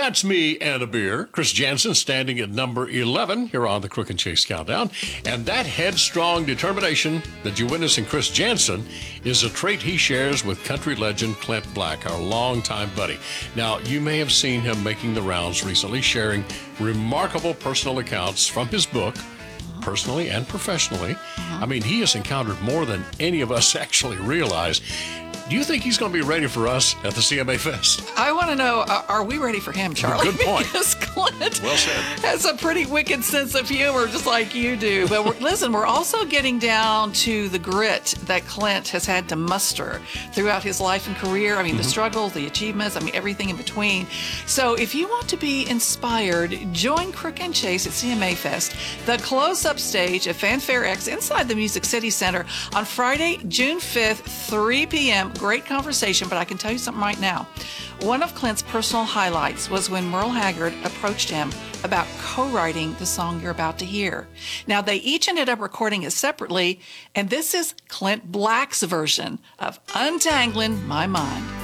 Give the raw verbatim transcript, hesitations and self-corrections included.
That's Me and a Beer. Chris Janson standing at number eleven here on the Crook and Chase Countdown. And that headstrong determination that you witness in Chris Janson is a trait he shares with country legend Clint Black, our longtime buddy. Now, you may have seen him making the rounds recently, sharing remarkable personal accounts from his book, personally and professionally. Uh-huh. I mean, he has encountered more than any of us actually realize. Do you think he's going to be ready for us at the C M A Fest? I want to know, uh, are we ready for him, Charlie? Good point. Because Clint well said. has a pretty wicked sense of humor, just like you do. But we're, listen, we're also getting down to the grit that Clint has had to muster throughout his life and career. I mean, mm-hmm. the struggles, the achievements, I mean, everything in between. So if you want to be inspired, join Crook and Chase at C M A Fest, the close-up stage of Fanfare X inside the Music City Center on Friday, June fifth, three p.m. Great conversation, but I can tell you something right now. One of Clint's personal highlights was when Merle Haggard approached him about co-writing the song you're about to hear. Now, they each ended up recording it separately, and this is Clint Black's version of Untangling My Mind.